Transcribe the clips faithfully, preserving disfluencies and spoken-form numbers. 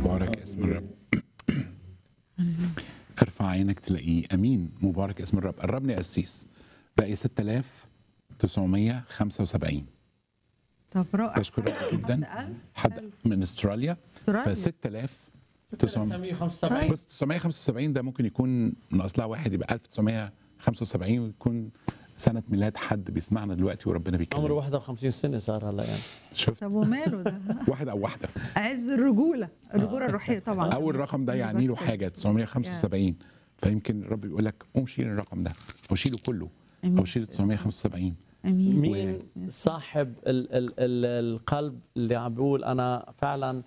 مبارك اسم الرب. ارفع عينك تلاقيه. امين. مبارك اسم الرب. قربني قسيس. باقي ستة آلاف وتسعمية وخمسة وسبعين. طب رائع. بشكر رب جدا. حد من استراليا. ف استراليا ستة آلاف تسعمية وخمسة وسبعين. بس تسعمية وخمسة وسبعين ده ممكن يكون من اصلها واحد، يبقى ألف وتسعمية وخمسة وسبعين ويكون سنه ميلاد حد بيسمعنا دلوقتي وربنا بيكلمه. عمره واحد وخمسين سنة صار هلا يعني. شفت؟ طب وماله ده؟ واحد او واحده. عز الرجوله، الرجوله الروحيه طبعا. اول رقم ده يعني له حاجه تسعمية وخمسة وسبعين، فيمكن الرب يقول لك قوم شيل الرقم ده او شيله كله او شيل تسعمية وخمسة وسبعين. امين. مين صاحب ال ال ال القلب اللي عم بيقول انا فعلا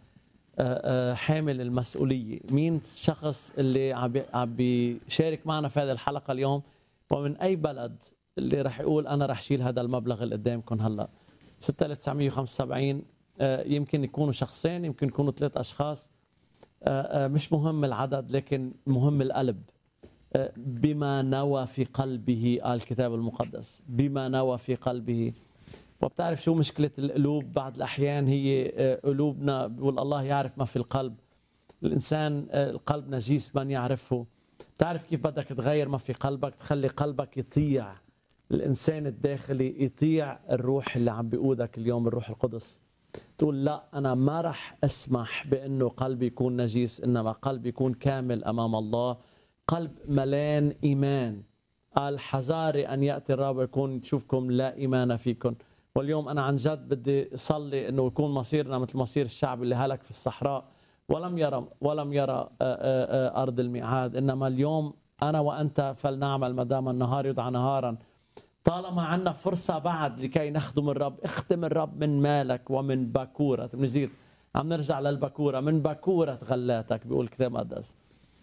آه، آه، حامل المسؤوليه؟ مين الشخص اللي عم بي- عم بيشارك معنا في هذه الحلقه اليوم، ومن اي بلد اللي رح يقول انا رح شيل هذا المبلغ اللي قدامكم هلا؟ ستة آلاف وتسعمية وخمسة وسبعين. آه، يمكن يكونوا شخصين، يمكن يكونوا ثلاث اشخاص. آه، آه، مش مهم العدد، لكن مهم القلب. آه، بما نوى في قلبه، قال الكتاب المقدس، بما نوى في قلبه. وبتعرف شو مشكلة القلوب بعض الأحيان؟ هي آه، قلوبنا بيقول الله يعرف ما في القلب. الإنسان آه، القلب نجيس من يعرفه. بتعرف كيف بدك تغير ما في قلبك؟ تخلي قلبك يطيع الإنسان الداخلي، يطيع الروح اللي عم بيقودك اليوم، الروح القدس. تقول لا، أنا ما رح أسمح بأنه قلبي يكون نجيس، إنما قلبي يكون كامل أمام الله، قلب ملان إيمان. قال حذاري أن يأتي الرب ويكون تشوفكم لا إيمان فيكم. واليوم أنا عن جد بدي أصلي أنه يكون مصيرنا مثل مصير الشعب اللي هلك في الصحراء ولم يرى ولم يرى آه، آه، آه، أرض الميعاد. إنما اليوم أنا وأنت فلنعمل ما دام النهار يدعى نهارا. طالما عندنا فرصة بعد لكي نخدم الرب، اخدم الرب من مالك ومن باكورة. بنزيد عم نرجع للباكورة، من باكورة غلاتك بيقول الكتاب المقدس.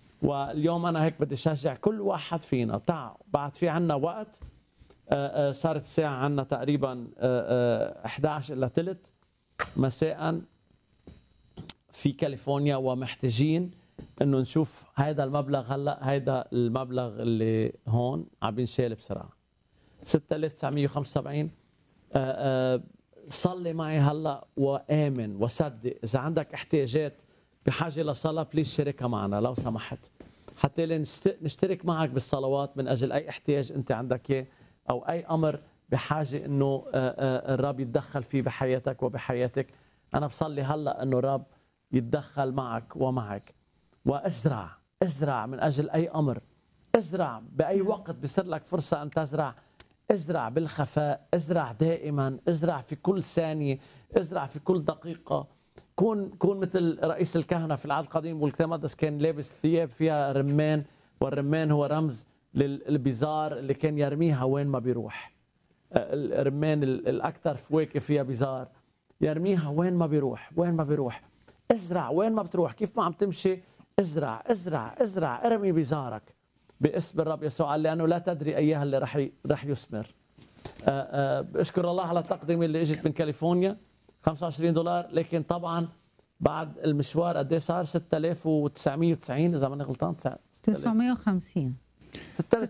واليوم أنا هيك بدي أشجع كل واحد فينا، تعال بعد في عنا وقت. آه، آه، صارت الساعة عنا تقريبا آه، آه، إحدى عشر إلا ثلث مساء في كاليفورنيا، ومحتاجين إنه نشوف هذا المبلغ هلا، هذا المبلغ اللي هون عم بينشال بسرعة. ستة آلاف وتسعمية وخمسة وسبعين. آه، آه، صلي معي هلا وآمن وصدق. إذا عندك احتياجات بحاجة لصلاة بليز شاركها معنا لو سمحت، حتى نست- نشترك معك بالصلوات من أجل أي احتياج أنت عندك إياه، أو أي أمر بحاجة إنه آه، آه، الرب يتدخل فيه بحياتك وبحياتك. أنا بصلي هلا إنه الرب يتدخل معك ومعك. وازرع ازرع من أجل أي أمر. ازرع بأي وقت بصير لك فرصة أن تزرع. ازرع بالخفاء، ازرع دائما، ازرع في كل ثانية، ازرع في كل دقيقة. كون كون مثل رئيس الكهنة في العهد القديم، والكتاب المقدس كان لابس ثياب فيها رمان، والرمان هو رمز للبزار اللي كان يرميها وين ما بيروح. الرمان الأكثر فواكه فيها بزار، يرميها وين ما بيروح، وين ما بيروح. ازرع وين ما بتروح، كيف ما عم تمشي ازرع ازرع ازرع، ارمي بزارك باسم الرب يسوع، لأنه لا تدري أيها اللي رح رح يثمر. بشكر الله على التقدمة اللي اجت من كاليفورنيا خمسة وعشرين دولار، لكن طبعا بعد المشوار قد ايه صار؟ ستة آلاف وتسعمية وتسعين اذا ماني غلطان. تسعمية وخمسين. ستة آلاف